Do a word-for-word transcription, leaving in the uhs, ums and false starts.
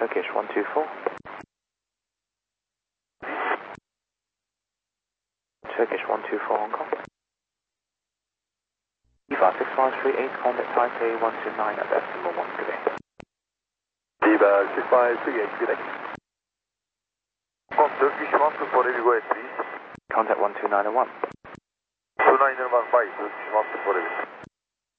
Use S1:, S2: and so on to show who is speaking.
S1: Turkish one two four. Turkish one two four Hong Kong. E V A six five three eight, contact Taipei one two nine at decimal one, good day.
S2: E V A six five three eight, good day. From Turkish one two four, go ahead please.
S1: Contact one two nine one.
S2: two nine one five, Turkish one two four.